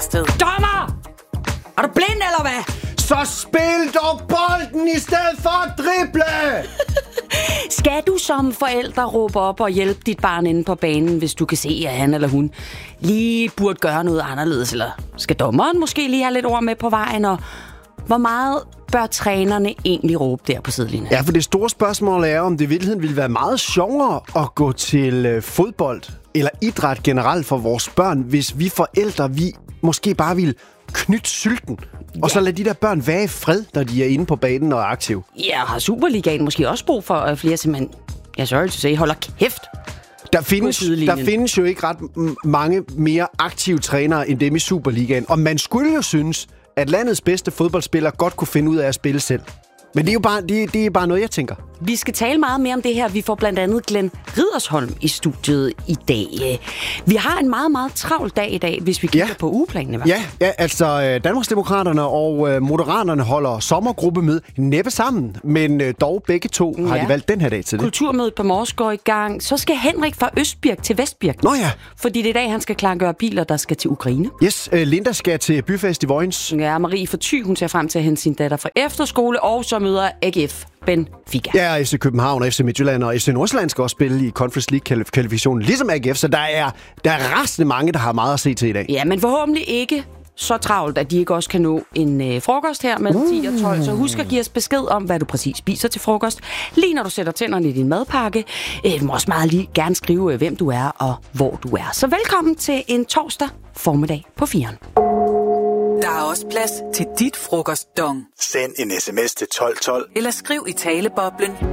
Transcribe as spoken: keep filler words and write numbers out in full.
sted. Dommer! Er du blind, eller hvad? Så spil dog bolden i stedet for at drible! Skal du som forælder råbe op og hjælpe dit barn inde på banen, hvis du kan se, at han eller hun lige burde gøre noget anderledes? Eller skal dommeren måske lige have lidt ord med på vejen? Og hvor meget bør trænerne egentlig råbe der på sidelinjen? Ja, for det store spørgsmål er, om det i virkeligheden ville være meget sjovere at gå til øh, fodbold eller idræt generelt for vores børn, hvis vi forældre, vi måske bare ville knytte sylten, ja. Og så lade de der børn være i fred, når de er inde på banen og er aktive. Ja, har Superligaen måske også brug for uh, flere, simpelthen, jeg sorry to say, holder kæft. Der findes, der findes jo ikke ret m- mange mere aktive trænere end dem i Superligaen, og man skulle jo synes, at landets bedste fodboldspiller godt kunne finde ud af at spille selv. Men det er jo bare, det, det er bare noget, jeg tænker. Vi skal tale meget mere om det her. Vi får blandt andet Glenn Riddersholm i studiet i dag. Vi har en meget, meget travl dag i dag, hvis vi kigger ja. på ugeplanen. Ja, ja, altså Danmarksdemokraterne og Moderaterne holder sommergruppe med næppe sammen, men dog begge to ja. har de valgt den her dag til det. Kulturmødet på Mors går i gang. Så skal Henrik fra Østbirk til Vestbirk. Nå ja. Fordi det er i dag, han skal klargøre biler, der skal til Ukraine. Yes, Linda skal til byfest i Vojens. Ja, Marie fra Thy, hun ser frem til at hente sin datter fra efterskole, og så møder A G F Benfica. Ja, F C København, F C Midtjylland og F C Nordsjælland skal også spille i Conference League-kvalifikationen, ligesom A G F, så der er, der er resten mange, der har meget at se til i dag. Ja, men forhåbentlig ikke så travlt, at de ikke også kan nå en øh, frokost her mellem uh. ti og tolv. Så husk at give os besked om, hvad du præcis spiser til frokost. Lige når du sætter tænderne i din madpakke. Øh, du må også meget lige gerne skrive, øh, hvem du er og hvor du er. Så velkommen til en torsdag formiddag på firen. Der er også plads til dit frokostdong. Send en sms til tolv tolv. Eller skriv i taleboblen